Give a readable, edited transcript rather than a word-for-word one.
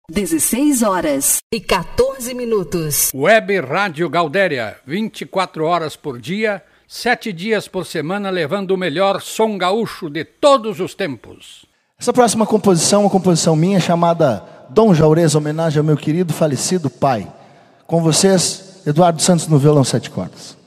16h14. Web Rádio Gaudéria, 24 horas por dia, 7 dias por semana, levando o melhor som gaúcho de todos os tempos. Essa próxima composição é uma composição minha chamada Dom Jaurês, homenagem ao meu querido falecido pai. Com vocês, Eduardo Santos no violão 7 cordas.